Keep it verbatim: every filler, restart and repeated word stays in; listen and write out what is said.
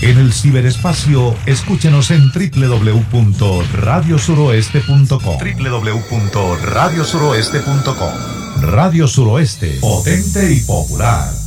En el ciberespacio, escúchenos en doble u doble u doble u punto radio suroeste punto com. doble u doble u doble u punto radio suroeste punto com. Radio Suroeste, potente y popular.